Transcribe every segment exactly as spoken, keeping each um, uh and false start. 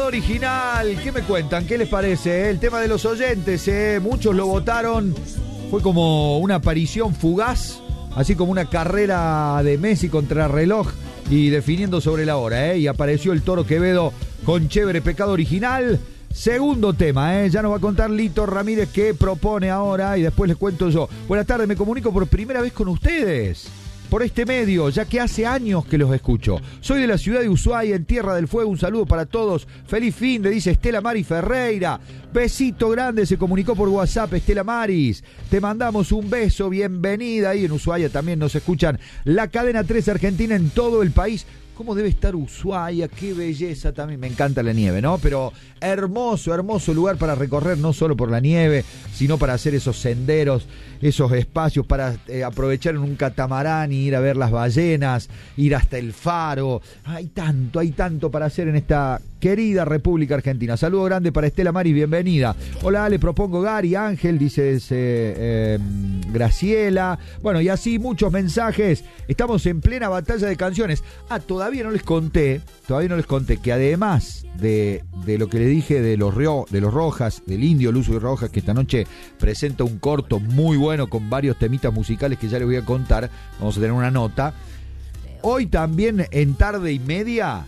Pecado Original. ¿Qué me cuentan? ¿Qué les parece? El tema de los oyentes, ¿eh? Muchos lo votaron. Fue como una aparición fugaz, así como una carrera de Messi contra reloj y definiendo sobre la hora, ¿eh? Y apareció el Toro Quevedo con Chévere Pecado Original. Segundo tema, ¿eh? Ya nos va a contar Lito Ramírez qué propone ahora y después les cuento yo. Buenas tardes, me comunico por primera vez con ustedes por este medio, ya que hace años que los escucho. Soy de la ciudad de Ushuaia, en Tierra del Fuego. Un saludo para todos. Feliz fin de, dice Estela Mari Ferreira. Besito grande, se comunicó por WhatsApp Estela Maris. Te mandamos un beso, bienvenida. Ahí en Ushuaia también nos escuchan la cadena tres Argentina en todo el país. ¿Cómo debe estar Ushuaia? Qué belleza también. Me encanta la nieve, ¿no? Pero hermoso, hermoso lugar para recorrer, no solo por la nieve, sino para hacer esos senderos, esos espacios para eh, aprovechar en un catamarán y ir a ver las ballenas, ir hasta el faro. Hay tanto, hay tanto para hacer en esta querida República Argentina. Saludo grande para Estela Maris, bienvenida. Hola, le propongo Gary, Ángel, dice eh, eh, Graciela. Bueno, y así muchos mensajes. Estamos en plena batalla de canciones. Ah, todavía no les conté, todavía no les conté que además de, de lo que le dije de los, Rio, de los Rojas, del Indio Lucio y Rojas, que esta noche presenta un corto muy bueno con varios temitas musicales que ya les voy a contar, vamos a tener una nota. Hoy también en Tarde y Media,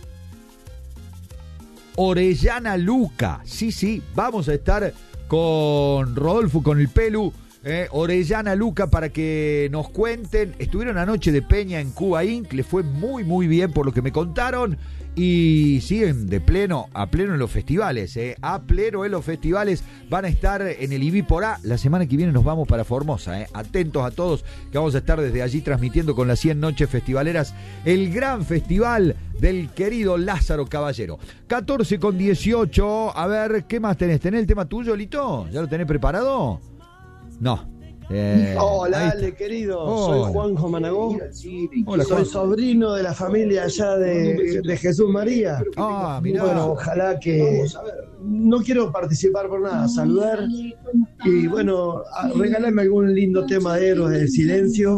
Orellana Luca, sí, sí, vamos a estar con Rodolfo, con el Pelu, eh, Orellana Luca, para que nos cuenten. Estuvieron anoche de Peña en Cuba Incorporated, le fue muy muy bien por lo que me contaron y siguen de pleno, a pleno en los festivales, eh, a pleno en los festivales. Van a estar en el Ibí Porá, la semana que viene nos vamos para Formosa, eh. Atentos a todos que vamos a estar desde allí transmitiendo con las cien noches festivaleras, el gran festival del querido Lázaro Caballero. catorce con dieciocho, a ver, ¿qué más tenés? ¿Tenés el tema tuyo, Lito? ¿Ya lo tenés preparado? No. Eh, Hola, Ale, querido. Hola. Soy Juanjo Managó. Hola, Soy Juan. sobrino de la familia allá de, de Jesús María. Ah, mirá. Bueno, ojalá que... No quiero participar por nada, saludar y bueno, regalarme algún lindo tema de Héroes del Silencio.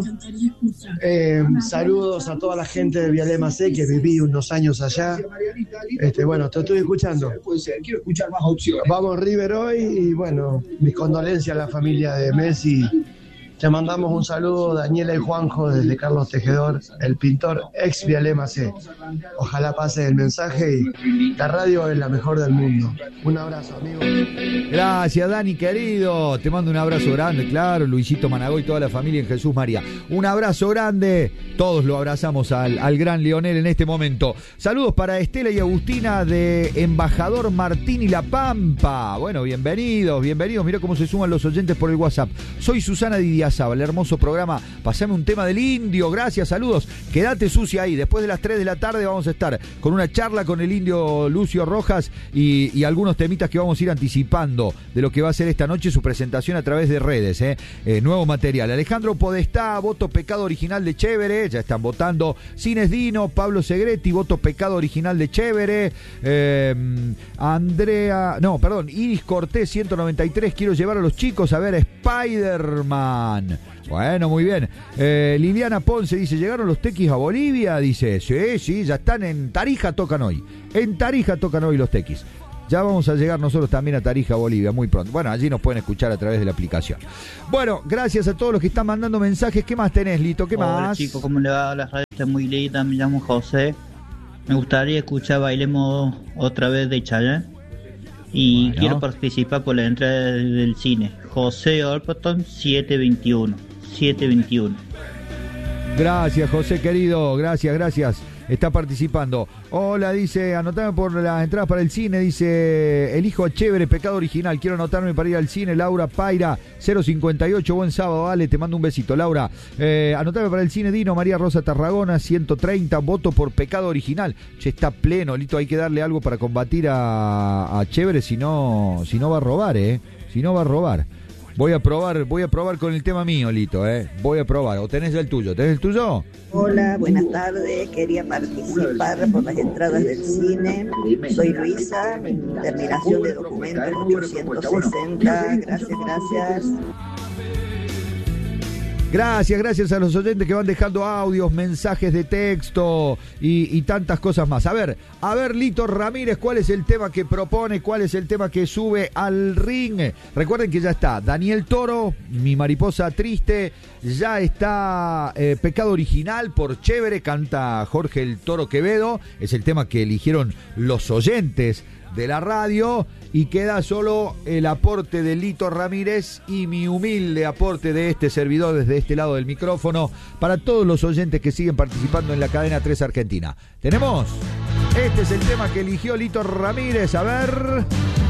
Eh, saludos a toda la gente de Vialema C, que viví unos años allá. Este, bueno, te estoy escuchando. Quiero escuchar más opciones. Vamos River hoy y bueno, mis condolencias a la familia de Messi. Te mandamos un saludo, Daniela y Juanjo, desde Carlos Tejedor, el pintor ex Vialema C. Ojalá pase el mensaje y la radio es la mejor del mundo. Un abrazo, amigo. Gracias, Dani, querido. Te mando un abrazo grande, claro, Luisito Managó y toda la familia en Jesús María. Un abrazo grande. Todos lo abrazamos al, al gran Lionel en este momento. Saludos para Estela y Agustina de Embajador Martín y La Pampa. Bueno, bienvenidos, bienvenidos. Mirá cómo se suman los oyentes por el WhatsApp. Soy Susana Didiazaba, el hermoso programa. Pasame un tema del Indio. Gracias, saludos. Quédate sucia ahí. Después de las tres de la tarde vamos a estar con una charla con el Indio Lucio Rojas y, y algunos temitas que vamos a ir anticipando de lo que va a ser esta noche su presentación a través de redes. Eh. Eh, nuevo material. Alejandro Podestá, voto Pecado Original de Chévere. Ya están votando. Cines Dino, Pablo Segretti, voto Pecado Original de Chévere. Eh, Andrea, no, perdón, Iris Cortés ciento noventa y tres. Quiero llevar a los chicos a ver Spider-Man. Bueno, muy bien. Eh, Liliana Ponce dice, ¿llegaron los tequis a Bolivia? Dice, sí, sí, ya están en Tarija, tocan hoy. En Tarija tocan hoy los tequis. Ya vamos a llegar nosotros también a Tarija, Bolivia, muy pronto. Bueno, allí nos pueden escuchar a través de la aplicación. Bueno, gracias a todos los que están mandando mensajes. ¿Qué más tenés, Lito? ¿Qué Hola, más? chicos, ¿cómo le va? La radio está muy linda, me llamo José. Me gustaría escuchar Bailemos otra vez de Chayanne. Y bueno, quiero participar por la entrada del cine. José Orpington siete veintiuno. siete veintiuno. Gracias, José querido, gracias, gracias. Está participando. Hola, dice, anotame por las entradas para el cine, dice, elijo a Chévere, Pecado Original. Quiero anotarme para ir al cine, Laura Paira, cero cincuenta y ocho, buen sábado, vale, te mando un besito, Laura. Eh, anotame para el cine, Dino, María Rosa Tarragona, ciento treinta, voto por Pecado Original. Che, está pleno, Lito, hay que darle algo para combatir a, a Chévere, si no, si no va a robar, eh, si no va a robar. Voy a probar, voy a probar con el tema mío, Lito, eh. Voy a probar. ¿O tenés el tuyo? ¿Tenés el tuyo? Hola, buenas tardes. Quería participar por las entradas del cine. Soy Luisa, terminación de documento ochocientos sesenta. Gracias, gracias. Gracias, gracias a los oyentes que van dejando audios, mensajes de texto y, y tantas cosas más. A ver, a ver, Lito Ramírez, ¿cuál es el tema que propone? ¿Cuál es el tema que sube al ring? Recuerden que ya está Daniel Toro, Mi Mariposa Triste, ya está eh, Pecado Original por Chévere, canta Jorge el Toro Quevedo, es el tema que eligieron los oyentes de la radio, y queda solo el aporte de Lito Ramírez y mi humilde aporte de este servidor desde este lado del micrófono para todos los oyentes que siguen participando en la cadena tres Argentina. ¿Tenemos? Este es el tema que eligió Lito Ramírez, a ver...